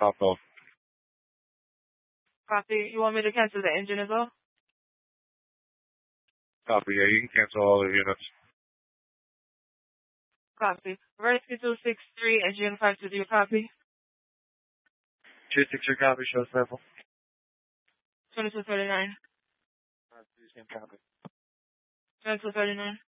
top off. Copy. You want me to cancel the engine as well? Copy. Yeah, you can cancel all the units. Copy. Rescue 263, engine 520, copy. 263 copy, show sample. 2239. Same copy. 2239.